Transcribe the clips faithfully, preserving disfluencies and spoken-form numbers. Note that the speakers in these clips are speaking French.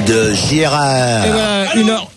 de Gérard. Et voilà, une heure.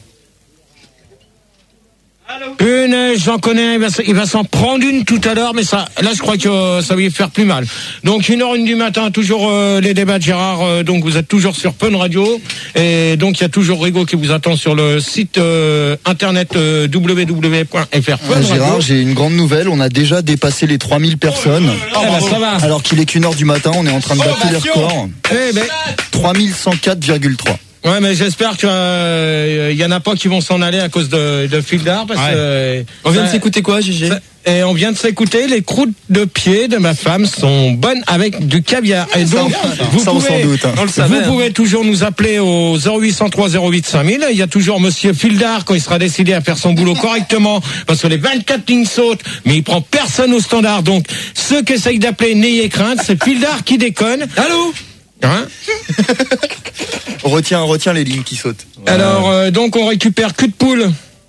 Une, j'en connais, il va, il va s'en prendre une tout à l'heure, mais ça, là, je crois que euh, ça va lui faire plus mal. Donc, une heure, une du matin, toujours euh, les débats de Gérard. Euh, donc, vous êtes toujours sur Fun Radio, et donc il y a toujours Rigo qui vous attend sur le site euh, internet euh, w w w point f r. Ouais, Gérard, j'ai une grande nouvelle. On a déjà dépassé les trois mille personnes. Oh, bah, ça va. Alors qu'il est qu'une heure du matin, on est en train de battre les records. Eh ben, trois mille cent quatre virgule trois. ouais, mais j'espère qu'il euh, y en a pas qui vont s'en aller à cause de, de fil d'art, parce Ouais. que euh, On vient ça- de s'écouter quoi, Gégé? ça- Et on vient de s'écouter, les croûtes de pied de ma femme sont bonnes avec du caviar. Et donc, vous Ça, on s'en pouvez, doute, hein. On le savait, vous hein. pouvez toujours nous appeler au zéro huit cent trois zéro huit cinq mille. Il y a toujours monsieur Fildard quand il sera décidé à faire son boulot correctement, parce que les vingt-quatre lignes sautent, mais il prend personne au standard. Donc, ceux qui essayent d'appeler, n'ayez crainte, c'est Fildard qui déconne. Allô? Hein? Retiens, retiens les lignes qui sautent. Alors, euh, donc, on récupère cul de poule.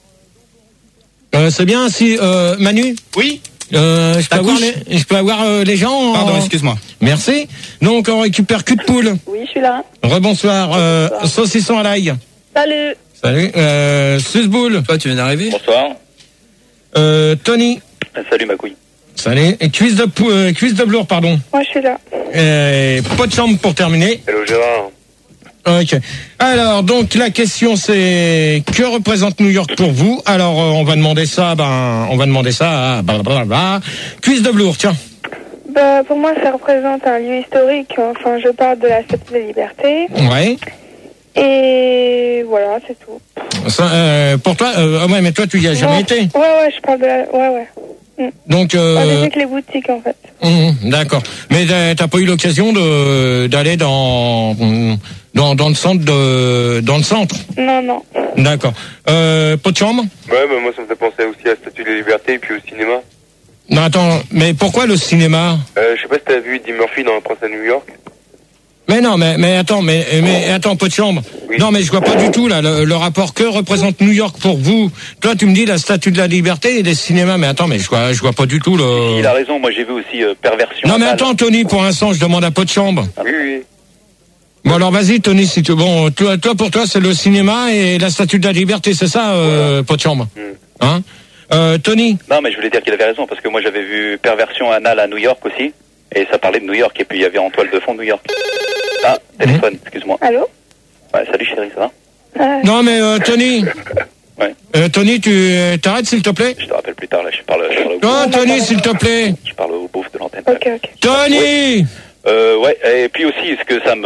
Euh, c'est bien si, euh, Manu? Oui? Euh, je peux Ta avoir couche les, je peux avoir euh, les gens en- Pardon, excuse-moi. Merci. Donc on récupère cul de poule. Oui, je suis là. Rebonsoir. Euh, saucisson à l'ail. Salut. Salut. Euh, Susboule. Toi, tu viens d'arriver? Bonsoir. Euh, Tony. Salut ma couille. Salut. Et cuisse de pou, euh, cuisse de blour, pardon. Moi, je suis là. Et pot de chambre pour terminer. Hello Gérard. Ok. Alors donc la question c'est que représente New York pour vous? Alors euh, on va demander ça. Ben on va demander ça. À blablabla. Cuisse de blour. Tiens. Bah, pour moi, ça représente un lieu historique. Enfin, je parle de la Statue de la Liberté. Ouais. Et voilà, c'est tout. Ça, euh, pour toi. Euh, ah ouais, mais toi tu y as jamais Non. été. Ouais, ouais, je parle de la... Ouais, ouais. Donc. Euh, Pas avec les boutiques, en fait. Mmh, d'accord. Mais t'as t'as pas eu l'occasion de d'aller dans dans dans le centre de dans le centre. Non, non. D'accord. Euh, pot de chambre. Ouais, bah moi ça me fait penser aussi à la Statue de la Liberté et puis au cinéma. Non, attends. Mais pourquoi le cinéma? Euh, je sais pas si t'as vu Eddie Murphy dans Un Prince à New York. Mais non, mais mais attends, mais mais attends, pot de chambre. Oui. Non, mais je vois pas du tout là le, le rapport que représente New York pour vous. Toi, tu me dis la Statue de la Liberté et les cinémas, mais attends, mais je vois je vois pas du tout le. Il a raison, moi j'ai vu aussi euh, Perversion. Non, mais anale. attends, Tony, pour l'instant, je demande à pot de chambre. Oui, oui. Bon, alors vas-y, Tony, si tu bon, toi, toi pour toi, c'est le cinéma et la Statue de la Liberté, c'est ça, euh, pot de chambre. Mm. Hein? Euh, Tony. Non, mais je voulais dire qu'il avait raison parce que moi j'avais vu Perversion anale à New York aussi. Et ça parlait de New York et puis il y avait en toile de fond New York. Ah, téléphone, excuse-moi. Allô? Ouais, salut chérie, ça va? Euh, Non, mais euh, Tony. Ouais. Euh, Tony, tu euh, t'arrêtes, s'il te plaît? Je te rappelle plus tard, là, je parle, je parle, au, Non, Tony, s'il te plaît. je parle au bouffe de l'antenne. ok, ok. Tony. Euh, ouais, et puis aussi, ce que ça me